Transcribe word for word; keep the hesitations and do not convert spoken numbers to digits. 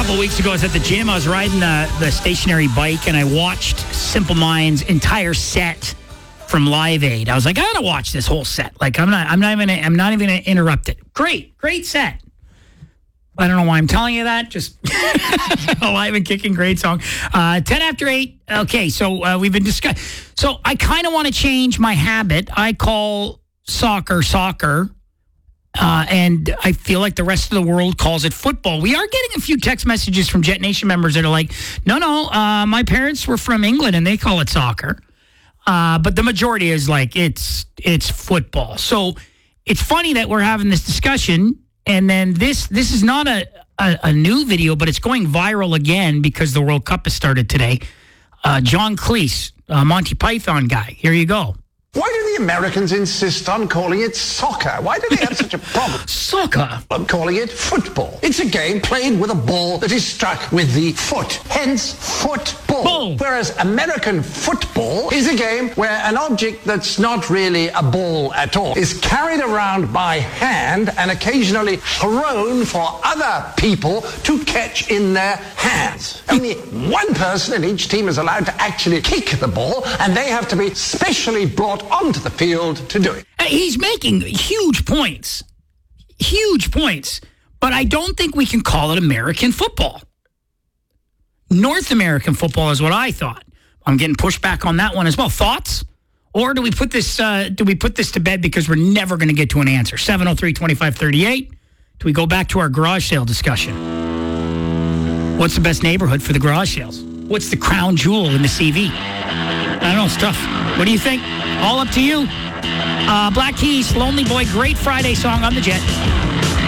couple of weeks ago, I was at the gym. I was riding the, the stationary bike, and I watched Simple Minds' entire set from Live Aid. I was like, I gotta watch this whole set. Like, I'm not, I'm not even, I'm not even gonna interrupt it. Great, great set. I don't know why I'm telling you that. Just Alive and Kicking, great song. Uh, ten after eight. Okay, so uh, we've been discussing. So I kind of want to change my habit. I call soccer soccer. Uh, and I feel like the rest of the world calls it football. We are getting a few text messages from Jet Nation members that are like, no, no, uh, my parents were from England and they call it soccer. Uh, but the majority is like, it's it's football. So it's funny that we're having this discussion. And then this this is not a, a, a new video, but it's going viral again because the World Cup has started today. Uh, John Cleese, uh, Monty Python guy. Here you go. Why do the Americans insist on calling it soccer? Why do they have such a problem? Soccer? I'm calling it football. It's a game played with a ball that is struck with the foot. Hence, football. Ball. Whereas American football is a game where an object that's not really a ball at all is carried around by hand and occasionally thrown for other people to catch in their hands. Only one person in each team is allowed to actually kick the ball, and they have to be specially brought onto the field to do it. He's making huge points. Huge points. But I don't think we can call it American football. North American football is what I thought. I'm getting pushed back on that one as well. Thoughts? Or do we put this uh, do we put this to bed because we're never going to get to an answer? seven oh three, twenty-five thirty-eight. Do we go back to our garage sale discussion? What's the best neighborhood for the garage sales? What's the crown jewel in the C V? I don't know, it's tough. What do you think? All up to you. Uh, Black Keys, Lonely Boy, great Friday song on the Jet.